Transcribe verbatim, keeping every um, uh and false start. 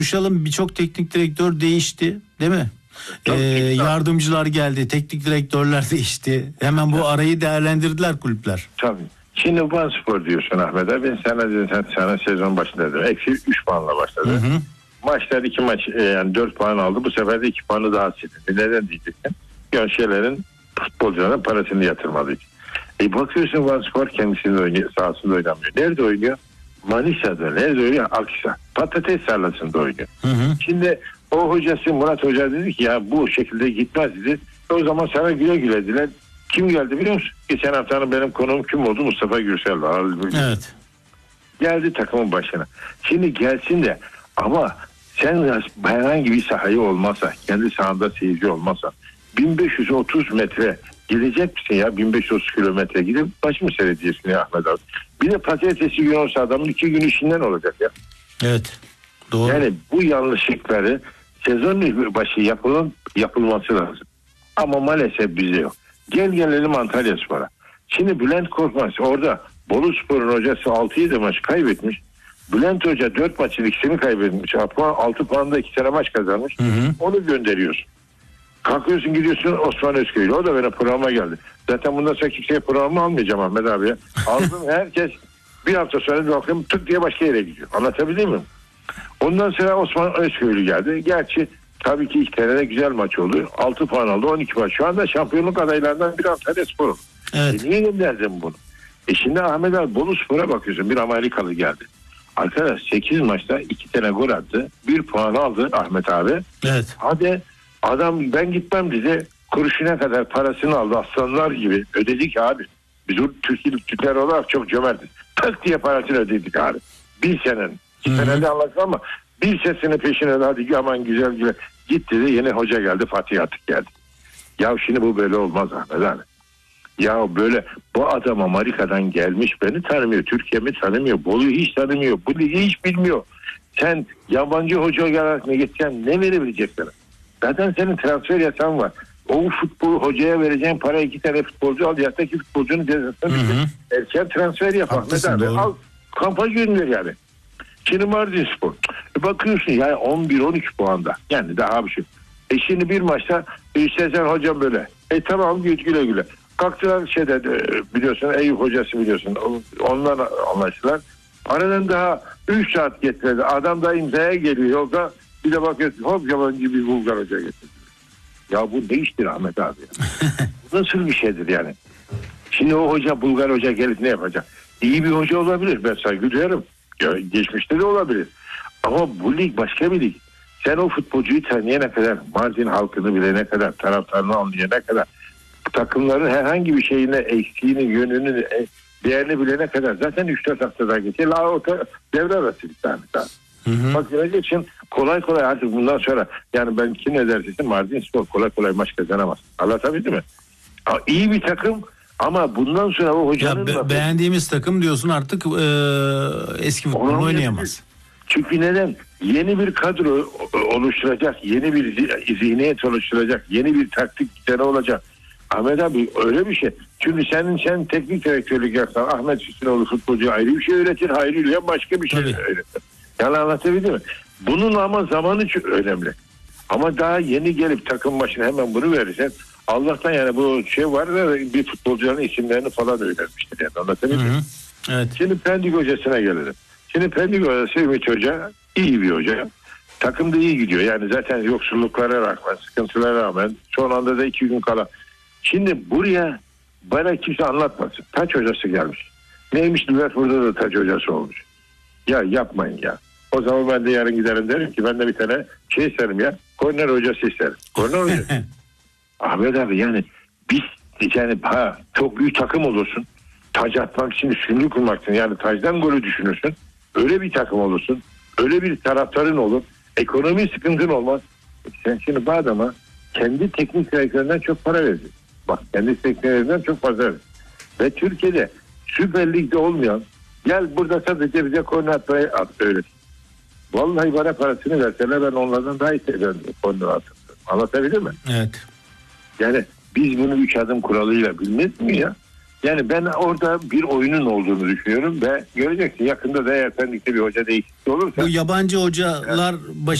Konuşalım, birçok teknik direktör değişti değil mi? Ee, yardımcılar geldi, teknik direktörler değişti. Hemen bu arayı değerlendirdiler kulüpler. Tabii. Şimdi Vanspor diyorsun Ahmet abi. Ben sana dedim, sen, sana sezon başında dedim. Eksi üç puanla başladı. Hı hı. Maçlar iki maç yani dört puan aldı. Bu sefer de iki puanı daha sildi. Neden diyeceksin? Gönşelerin futbolcuların parasını yatırmadı. E bakıyorsun Vanspor kendisinde oynuyor, sahasında oynamıyor. Nerede oynuyor? Manisa'da. Nerede oynuyor? Akhisar. Patates tarlasında oynuyor. Hı hı. Şimdi o hocası Murat Hoca dedi ki ya bu şekilde gitmez dedi. O zaman sana güle güle dediler. Kim geldi biliyor musun? Geçen haftanın benim konuğum kim oldu? Mustafa Gürsel var. Evet. Geldi takımın başına. Şimdi gelsin de ama sen herhangi bir sahayı olmasa, kendi sahanda seyirci olmasa bin beş yüz otuz metre gidecek misin ya? bin beş yüz otuz kilometre gidip baş mı seyredeceksin ya Ahmet abi? Bir de pazartesi günü olsa adamın iki gün işinden olacak ya. Evet. Doğru. Yani bu yanlışlıkları sezon başı yapılın, yapılması lazım. Ama maalesef bize yok. Gel gelelim Antalyaspor'a. Şimdi Bülent Korkmaz orada Boluspor'un hocası altı yedi maç kaybetmiş. Bülent Hoca dört maçın ikisini kaybetmiş. altı puanda iki tane maç kazanmış. Hı hı. Onu gönderiyorsun. Kalkıyorsun gidiyorsun Osman Özköylü. O da benim programa geldi. Zaten bundan sonra kimseye programı almayacağım Ahmet abi. Aldım herkes bir hafta sonra bir bakayım tık diye başka yere gidiyor. Anlatabildim mi? Ondan sonra Osman Özköylü geldi. Gerçi tabii ki iki tane de güzel maç oldu. altı puan aldı, on iki puan. Şu anda şampiyonluk adaylarından biri Antalyaspor. Evet. E niye gönderdin bunu? E şimdi Ahmet abi Boluspor'a bakıyorsun. Bir Amerikalı geldi. Arkadaş sekiz maçta iki tane gol attı. bir puan aldı Ahmet abi. Evet. Hadi adam ben gitmem dedi. Kuruşuna kadar parasını aldı aslanlar gibi. Ödedik abi. Biz o Türkiye Türkler olarak çok cömertiz. Tık diye parasını ödedik abi. Bir senenin. İki senede anlattım ama bir sesini peşine hadi aman güzel güzel. Git dedi yeni hoca geldi Fatih Atık geldi. Ya şimdi bu böyle olmaz Ahmet abi. Ya böyle bu adam Amerika'dan gelmiş beni tanımıyor. Türkiye'mi tanımıyor. Bolu'yu hiç tanımıyor. Bu ligi hiç bilmiyor. Sen yabancı hoca olarak ne geçeceksin ne verebilecek sana? Zaten senin transfer yasağın var. O futbol hocaya vereceğin para iki tane futbolcu al. Yattaki futbolcunun cezasını erken transfer yap Ahmet abi. Al kampa gönder yani. Şimdi Mardinspor. E bakıyorsun yani on bir on iki puanda. Yani daha bir şey. E şimdi bir maçta e Sezen hocam böyle. E tamam güle güle. Kalktılar şeyde biliyorsun Eyüp hocası biliyorsun. Ondan anlaştılar. Aradan daha üç saat getirdi. Adam da imzaya geliyor yolda. Bir de bakıyorsun hop yabancı bir Bulgar hoca getirdi. Ya bu ne iştir Ahmet abi? Bu nasıl bir şeydir yani? Şimdi o hoca Bulgar hoca gelip ne yapacak? İyi bir hoca olabilir. Ben saygı duyarım. Ya, geçmişte de olabilir. Ama bu lig başka bir lig. Sen o futbolcuyu tanıyana kadar, Mardin halkını bilene kadar, taraftarını anlayana kadar, takımların herhangi bir şeyine, eksiğini, yönünü, değerini bilene kadar zaten üç dört haftada geçiyor. La o devre arası bir tane daha. Bak gelecek için kolay kolay artık bundan sonra yani ben kim ne dersin Mardinspor kolay kolay maç kazanamaz. Anlatabildim mi? İyi bir takım ama bundan sonra o hocanın... Ya be- beğendiğimiz takım diyorsun artık e, eski futbol oynayamaz. Çünkü neden? Yeni bir kadro oluşturacak, yeni bir zihniyet oluşturacak, yeni bir taktik düzeni olacak. Ahmet abi öyle bir şey. Çünkü senin sen teknik direktörlük yapsan Ahmet Hüseyinoğlu futbolcuya ayrı bir şey öğretir, Hayri'yle başka bir şey Tabii. öğretir. Yani anlatabildim mi? Bunun ama zamanı çok önemli. Ama daha yeni gelip takım başına hemen bunu verirsen Allah'tan yani bu şey var da bir futbolcuların isimlerini falan öğrenmiştir. Yani anlatabildim mi? Evet. Şimdi Pendik hocasına gelelim. Şimdi Pendik hocası Ümit Hoca iyi bir hoca. Takım da iyi gidiyor. Yani zaten yoksulluklara rağmen, sıkıntılara rağmen son anda da iki gün kala. Şimdi buraya bana kimse anlatmasın. Taç hocası gelmiş. Neymiş Liverpool'da da taç hocası olmuş. Ya yapmayın ya. O zaman ben de yarın giderim derim ki ben de bir tane şey isterim ya. Korner hocası isterim. Korner hocası. Ahmet abi yani biz yani ha, çok büyük takım olursun. Taç atmak için üstünlüğü kurmaksın. Yani tacdan golü düşünürsün. Öyle bir takım olursun. Öyle bir taraftarın olur. Ekonomi sıkıntın olmaz. Sen şimdi bu adama kendi teknik direktöründen çok para vereceksin. Bak kendi teknik direktöründen çok fazla vereceksin. Ve Türkiye'de Süper Lig'de olmayan gel burada sadece bize korner atmayı at öyle. Vallahi bana parasını verseler ben onlardan daha iyi seviyorum korner atmayı. Anlatabildim mi? Evet. Yani biz bunu üç adım kuralıyla bilmez mi ya? Yani ben orada bir oyunun olduğunu düşünüyorum ve göreceksin yakında da eğer Pendik'te bir hoca değişikliği olursa Bu yabancı hocalar baş